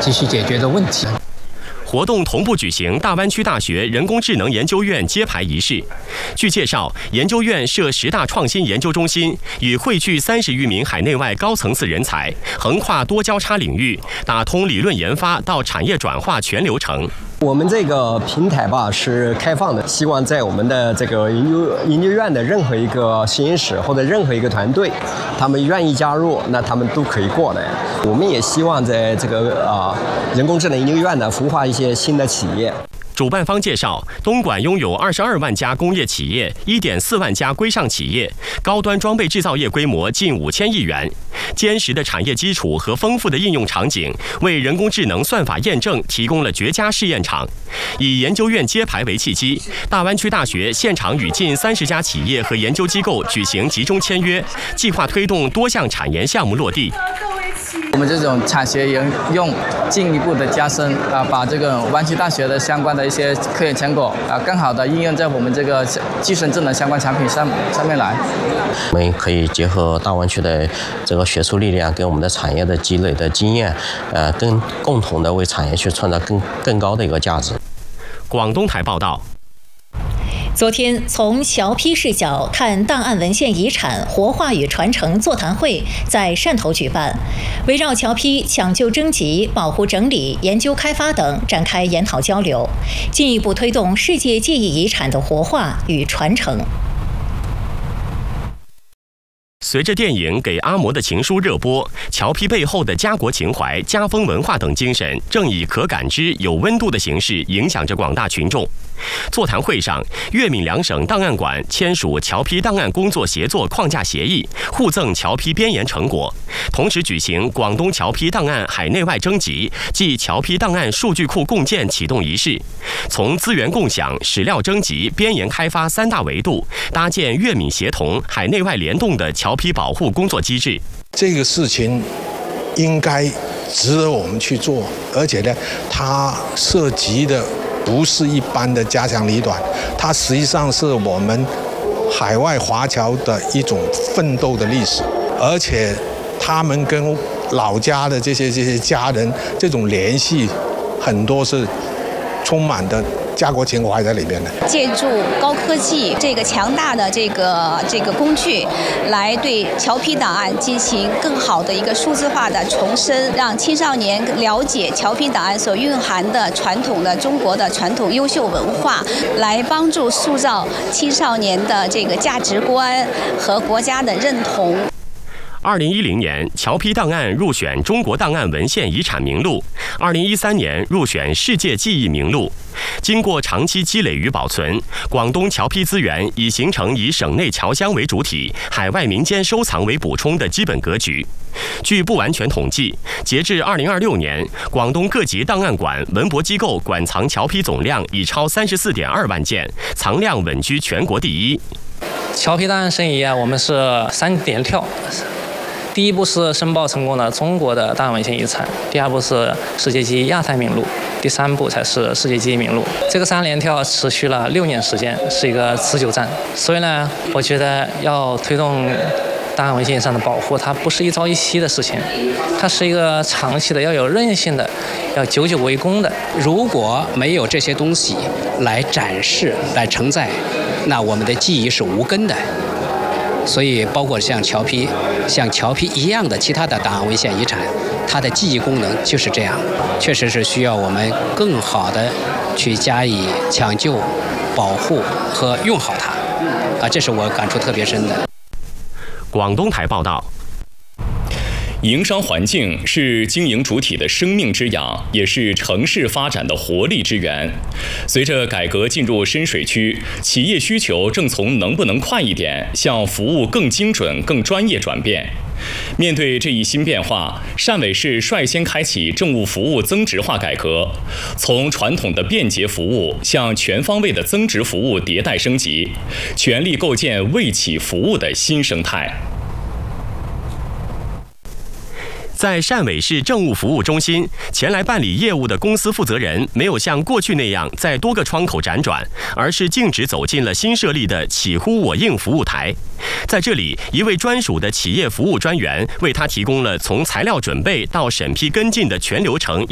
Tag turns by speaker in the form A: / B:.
A: 继续解决的问题。
B: 活动同步举行大湾区大学人工智能研究院揭牌仪式。据介绍，研究院设10大创新研究中心，与汇聚30余名海内外高层次人才，横跨多交叉领域，打通理论研发到产业转化全流程。
C: 我们这个平台吧是开放的，希望在我们的这个研究院的任何一个实验室或者任何一个团队，他们愿意加入，那他们都可以过来。我们也希望在这个人工智能研究院呢，孵化一些新的企业。
B: 主办方介绍，东莞拥有22万家工业企业，1.4万家规上企业，高端装备制造业规模近5000亿元，坚实的产业基础和丰富的应用场景，为人工智能算法验证提供了绝佳试验场。以研究院揭牌为契机，大湾区大学现场与近30家企业和研究机构举行集中签约，计划推动多项产研项目落地。
D: 我们这种产学研用进一步的加深把这个湾区大学的相关的一些科研成果更好的应用在我们这个计算智能相关产品上面来。
E: 我们可以结合大湾区的这个学术力量跟我们的产业的积累的经验，共同的为产业去创造更高的一个价值。
B: 广东台报道。
F: 昨天，从侨批视角看档案文献遗产活化与传承座谈会在汕头举办，围绕侨批抢救征集、保护整理、研究开发等展开研讨交流，进一步推动世界记忆遗产的活化与传承。
B: 随着电影《给阿嬷的情书》热播，侨批背后的家国情怀、家风文化等精神，正以可感知、有温度的形式影响着广大群众。座谈会上，粤闽两省档案馆签署侨批档案工作协作框架协议，互赠侨批编研成果，同时举行广东侨批档案海内外征集暨侨批档案数据库共建启动仪式，从资源共享、史料征集、编研开发3大维度，搭建粤闽协同、海内外联动的侨批保护工作机制。
G: 这个事情应该值得我们去做，而且呢，它涉及的不是一般的家长里短，它实际上是我们海外华侨的一种奋斗的历史，而且他们跟老家的这些家人这种联系，很多是充满的家国情怀在里面的。
H: 借助高科技这个强大的这个工具，来对侨批档案进行更好的一个数字化的重申，让青少年了解侨批档案所蕴含的传统的中国的传统优秀文化，来帮助塑造青少年的这个价值观和国家的认同。
B: 2010年，侨批档案入选中国档案文献遗产名录；2013年入选世界记忆名录。经过长期积累与保存，广东侨批资源已形成以省内侨乡为主体、海外民间收藏为补充的基本格局。据不完全统计，截至2026年，广东各级档案馆、文博机构馆藏侨批总量已超34.2万件，藏量稳居全国第一。
I: 侨批档案申遗我们是3连跳。第一步是申报成功的中国的档案文献遗产，第2步是世界记忆亚太名录，第3步才是世界记忆名录。这个3连跳持续了6年时间，是一个持久战。所以呢，我觉得要推动档案文献遗产的保护，它不是一朝一夕的事情，它是一个长期的，要有韧性的，要久久为功的。
J: 如果没有这些东西来展示、来承载，那我们的记忆是无根的。所以，包括像侨批一样的其他的档案文献遗产，它的记忆功能就是这样，确实是需要我们更好的去加以抢救、保护和用好它。这是我感触特别深的。
B: 广东台报道。
K: 营商环境是经营主体的生命之养，也是城市发展的活力之源。随着改革进入深水区，企业需求正从能不能快一点向服务更精准、更专业转变。面对这一新变化，汕尾市率先开启政务服务增值化改革，从传统的便捷服务向全方位的增值服务迭代升级，全力构建为企服务的新生态。
B: 在汕尾市政务服务中心，前来办理业务的公司负责人没有像过去那样在多个窗口辗转，而是径直走进了新设立的企呼我应服务台。在这里，一位专属的企业服务专员为他提供了从材料准备到审批跟进的全流程